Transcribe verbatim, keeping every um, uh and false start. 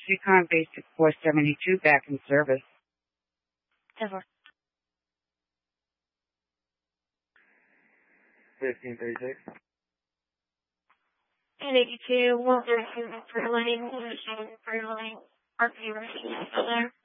Recon Basic four seventy-two back in service. Ever. fifteen thirty-six. eight eighty-two, one thirty-two, for lane, for lane, R P, still there.